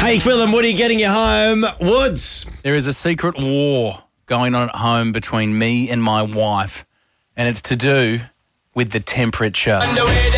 Hey, Phil and Woody getting you home. Woods. There is a secret war going on at home between me and my wife, and it's to do with the temperature.